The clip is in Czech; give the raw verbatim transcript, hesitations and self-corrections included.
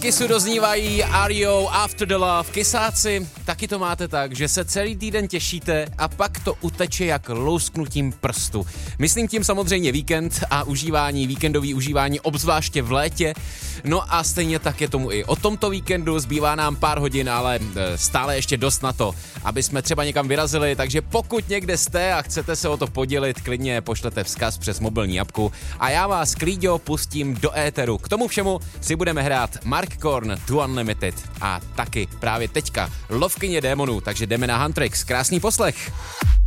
Kissu doznívají R E O After the Love. Kisáci, taky to máte tak, že se celý týden těšíte a pak to uteče jak lousknutím prstu. Myslím tím samozřejmě víkend a užívání, víkendový užívání, obzvláště v létě. No a stejně tak je tomu i o tomto víkendu, zbývá nám pár hodin, ale stále ještě dost na to, aby jsme třeba někam vyrazili, takže pokud někde jste a chcete se o to podělit, klidně pošlete vzkaz přes mobilní apku a já vás, Klíďo, pustím do éteru. K tomu všemu si budeme hrát Mark Korn, To Unlimited a taky právě teďka Lovkyně démonů, takže jdeme na Huntrix. Krásný poslech.